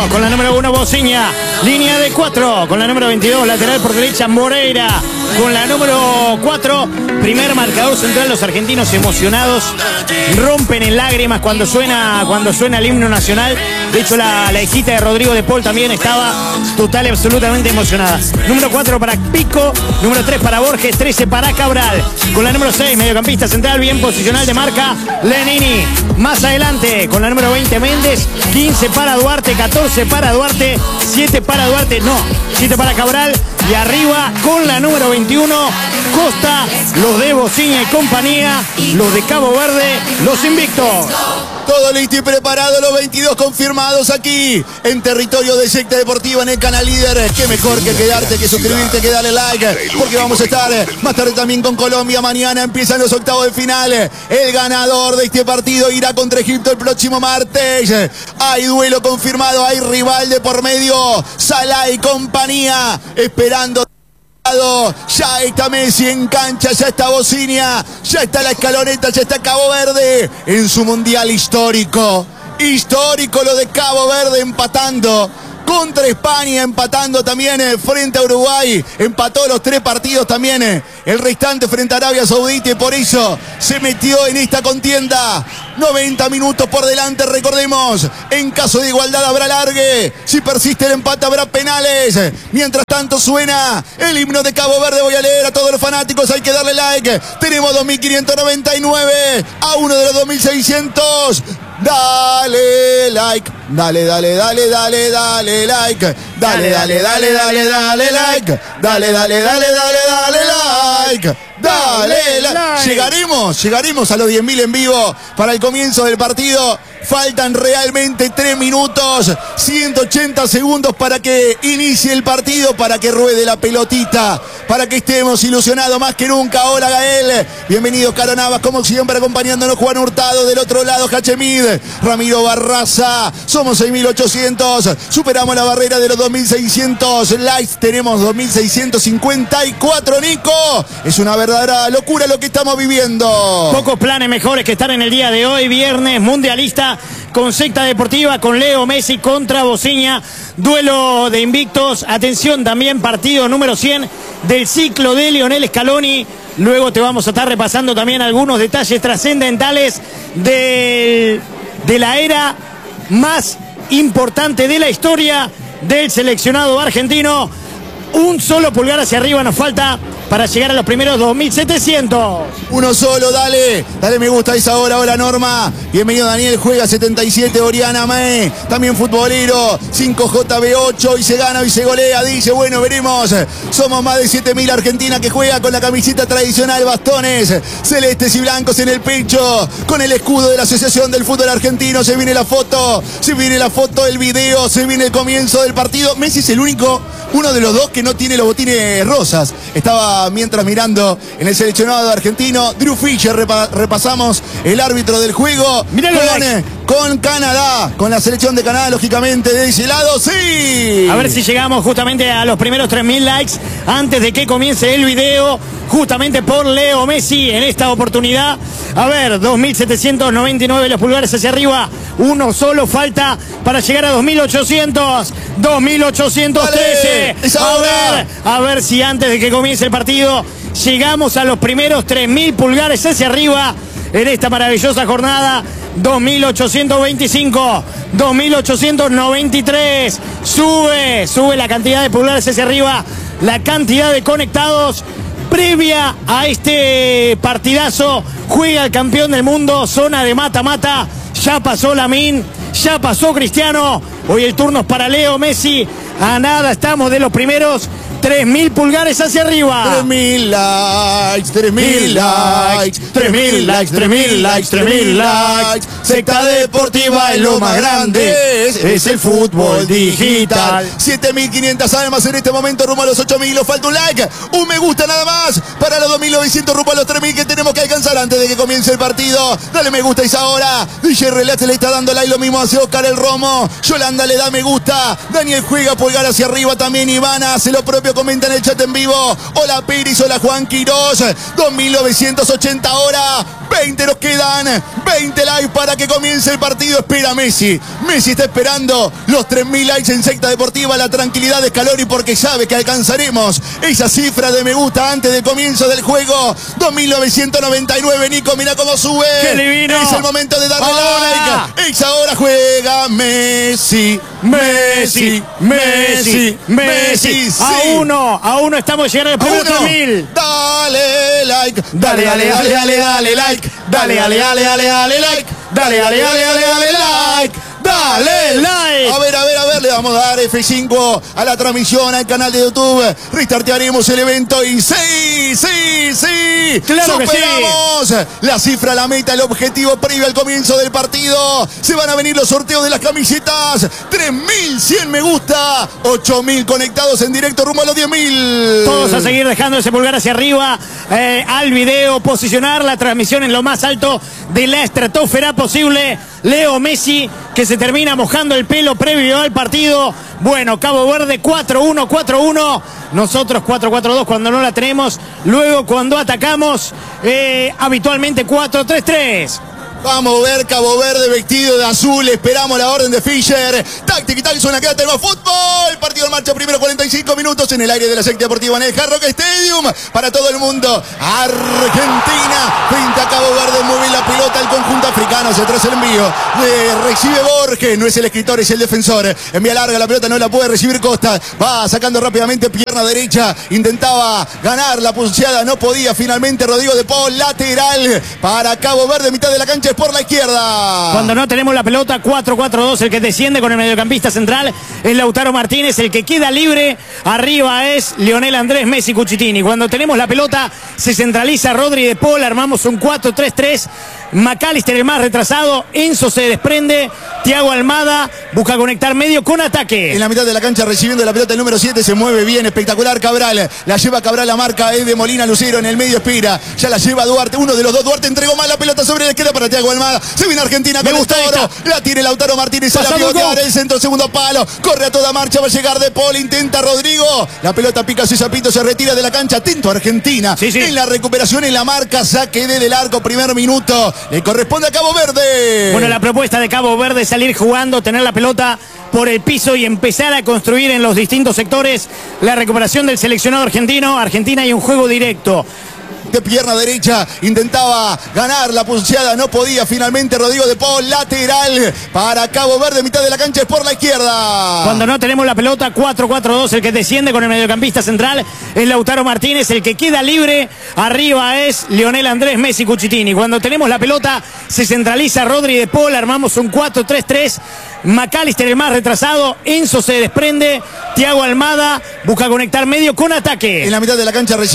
con la número 1 Bociña. Línea de 4 con la número 22, lateral por derecha Moreira. Con la número 4, primer marcador central. Los argentinos emocionados rompen en lágrimas cuando suena el himno nacional. De hecho, la hijita de Rodrigo de Paul también estaba total y absolutamente emocionada. Número 4 para Pico, número 3 para Borges, 13 para Cabral. Con la número 6, mediocampista central, bien posicional de marca, Lenini. Más adelante, con la número 20, Méndez, 15 para Duarte, 14 para Duarte, 7 para Duarte, no, 7 para Cabral. Y arriba, con la número 21, Costa, los de Bociña y compañía, los de Cabo Verde, los invictos. Todo listo y preparado, los 22 confirmados aquí en territorio de Secta Deportiva en el canal líder. Qué mejor que quedarte, que suscribirte, que darle like, porque vamos a estar más tarde también con Colombia. Mañana empiezan los octavos de final. El ganador de este partido irá contra Egipto el próximo martes. Hay duelo confirmado, hay rival de por medio. Salah y compañía esperando. Ya está Messi en cancha, ya está Bociña, ya está la escaloneta, ya está Cabo Verde en su mundial histórico. Histórico lo de Cabo Verde empatando contra España, empatando también frente a Uruguay. Empató los 3 partidos también el restante frente a Arabia Saudita y por eso se metió en esta contienda. 90 minutos por delante, recordemos. En caso de igualdad habrá alargue. Si persiste el empate habrá penales. Mientras tanto suena el himno de Cabo Verde. Voy a leer a todos los fanáticos, hay que darle like. Tenemos 2.599 a uno de los 2.600. Dale like, dale like, dale like, dale like, dale like. Llegaremos a los 10.000 en vivo para el comienzo del partido. Faltan realmente 3 minutos, 180 segundos para que inicie el partido, para que ruede la pelotita, para que estemos ilusionados más que nunca. Hola Gael, bienvenido Caro Navas, como siempre acompañándonos Juan Hurtado, del otro lado Hachemid, Ramiro Barraza. Somos 6.800, superamos la barrera de los 2.600 likes, tenemos 2.654, Nico. Es una verdadera locura lo que estamos viviendo. Pocos planes mejores que estar en el día de hoy, viernes mundialista, con Secta Deportiva, con Leo Messi contra Bociña, duelo de invictos. Atención también, partido número 100 del ciclo de Lionel Scaloni. Luego te vamos a estar repasando también algunos detalles trascendentales de la era más importante de la historia del seleccionado argentino. Un solo pulgar hacia arriba nos falta para llegar a los primeros 2.700. Uno solo, dale me gusta esa hora. Hola Norma, bienvenido Daniel, juega 77, Oriana Mae, también futbolero, 5JB8, y se gana y se golea, dice, bueno, veremos. Somos más de 7.000 Argentina que juega con la camiseta tradicional, bastones celestes y blancos en el pecho, con el escudo de la Asociación del Fútbol Argentino. Se viene la foto, el video, se viene el comienzo del partido. Messi es el único, uno de los dos que no tiene los botines rosas. Estaba mientras mirando en el seleccionado argentino. Drew Fisher, repasamos el árbitro del juego. Con Canadá, con la selección de Canadá, lógicamente, de ese lado, sí. A ver si llegamos justamente a los primeros 3.000 likes antes de que comience el video, justamente por Leo Messi en esta oportunidad. A ver, 2.799 los pulgares hacia arriba, uno solo falta para llegar a 2.800, 2.813. A ver si antes de que comience el partido llegamos a los primeros 3.000 pulgares hacia arriba en esta maravillosa jornada. 2.825, 2.893, sube la cantidad de pulgares hacia arriba, la cantidad de conectados. Previa a este partidazo, juega el campeón del mundo, zona de mata-mata. Ya pasó Lamine, ya pasó Cristiano. Hoy el turno es para Leo Messi. A nada estamos de los primeros 3.000 pulgares hacia arriba. 3.000 likes, 3.000 likes, 3.000 likes, 3.000 likes, 3.000 likes. Secta Deportiva es lo más grande, es el fútbol digital. 7.500 almas en este momento, rumbo a los 8.000. Falta un like, un me gusta nada más para los 2.900, rumbo a los 3.000 que tenemos que alcanzar antes de que comience el partido. Dale me gusta esa hora. DJ Relax le está dando like, lo mismo hace Oscar el Romo. Yolanda le da me gusta. Daniel juega pulgar hacia arriba también. Ivana hace lo propio lo comenta en el chat en vivo. Hola Piris, hola Juan Quirós. 2980 ahora. 20 nos quedan. 20 likes para que comience el partido. Espera Messi. Messi está esperando los 3000 likes en Secta Deportiva. La tranquilidad de Scaloni porque sabe que alcanzaremos esa cifra de me gusta antes del comienzo del juego. 2999. Nico, mira cómo sube. ¡Qué divino! Es el momento de darle ¡Ahora! like. Es ahora, juega Messi. Messi. Messi. Messi. Sí. A uno estamos llegando al primer 3000. Dale like. Dale like. Dale like. Dale like. Dale like. A ver, le vamos a dar F5 a la transmisión al canal de YouTube. Restartearemos el evento y sí. Claro que superamos la cifra, la meta, el objetivo previo al comienzo del partido. Se van a venir los sorteos de las camisetas. 3100 me gusta. 8000 conectados en directo rumbo a los 10.000. Todos a seguir dejando ese pulgar hacia arriba al video, posicionar la transmisión en lo más alto de la estratosfera posible. Leo Messi, que se termina mojando el pelo previo al partido. Bueno, Cabo Verde 4-1, 4-1. Nosotros 4-4-2 cuando no la tenemos. Luego cuando atacamos, habitualmente 4-3-3. Vamos a ver Cabo Verde vestido de azul. Esperamos la orden de Fischer. Táctica y tal, suena que tenemos fútbol. Partido en marcha, primero 45 minutos en el aire de la Secta Deportiva en el Hard Rock Stadium. Para todo el mundo. Argentina frente a Cabo Verde. Mueve la pelota el conjunto africano. Hacia atrás el envío. Recibe Borges. No es el escritor, es el defensor. Envía larga la pelota, no la puede recibir Costa. Va sacando rápidamente pierna derecha. Intentaba ganar la pulseada. No podía. Finalmente Rodrigo de Paul. Lateral para Cabo Verde. Mitad de la cancha por la izquierda. Cuando no tenemos la pelota, 4-4-2, el que desciende con el mediocampista central es Lautaro Martínez, el que queda libre arriba es Lionel Andrés Messi Cuchitini. Cuando tenemos la pelota se centraliza Rodri de Paul, armamos un 4-3-3, McAllister el más retrasado, Enzo se desprende, Thiago Almada busca conectar medio con ataque. En la mitad de la cancha recibiendo la pelota el número 7, se mueve bien, espectacular Cabral, la lleva Cabral, la marca es de Molina Lucero, en el medio Espira, ya la lleva Duarte, uno de los dos, Duarte entregó mal la pelota sobre la izquierda para Thiago Almada, se viene Argentina con el Toro, la tiene Lautaro Martínez, a la pivotear, el centro, segundo palo, corre a toda marcha, va a llegar de Paul, intenta Rodrigo, la pelota pica su zapito, se retira de la cancha, atento Argentina, en la recuperación, en la marca, saque desde el arco, primer minuto, le corresponde a Cabo Verde. Bueno, la propuesta de Cabo Verde es salir jugando, tener la pelota por el piso y empezar a construir en los distintos sectores la recuperación del seleccionado argentino. Argentina y un juego directo. De pierna derecha, intentaba ganar la pulseada, no podía, finalmente Rodrigo de Paul, lateral para Cabo Verde, mitad de la cancha es por la izquierda. Cuando no tenemos la pelota, 4-4-2, el que desciende con el mediocampista central es Lautaro Martínez, el que queda libre arriba es Lionel Andrés Messi Cuchitini. Cuando tenemos la pelota se centraliza Rodri de Paul, armamos un 4-3-3, McAllister el más retrasado, Enzo se desprende, Thiago Almada busca conectar medio con ataque. En la mitad de la cancha